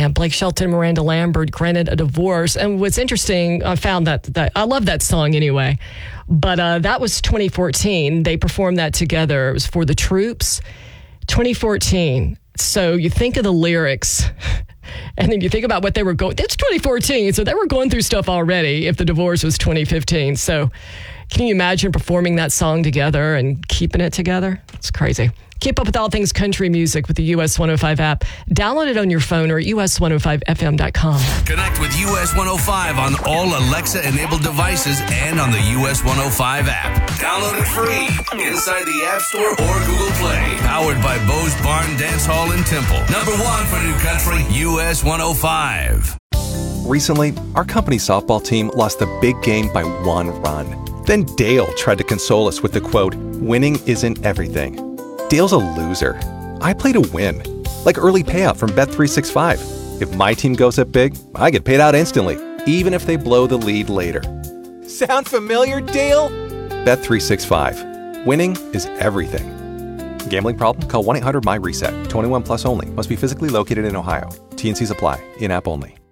And Blake Shelton and Miranda Lambert granted a divorce. And what's interesting, I found that I love that song anyway. But that was 2014. They performed that together. It was For the Troops, 2014. So you think of the lyrics, and then you think about what they were going. It's 2014, so they were going through stuff already. If the divorce was 2015, so can you imagine performing that song together and keeping it together? It's crazy. Keep up with all things country music with the US 105 app. Download it on your phone or at us105fm.com. Connect with US 105 on all Alexa-enabled devices and on the US 105 app. Download it free inside the App Store or Google Play. Powered by Bo's Barn Dance Hall in Temple. Number one for new country, US 105. Recently, our company softball team lost the big game by 1 run. Then Dale tried to console us with the quote, "Winning isn't everything." Dale's a loser. I play to win. Like early payout from Bet365. If my team goes up big, I get paid out instantly, even if they blow the lead later. Sound familiar, Dale? Bet365. Winning is everything. Gambling problem? Call 1-800-MY-RESET. 21 plus only. Must be physically located in Ohio. T&Cs apply. In-app only.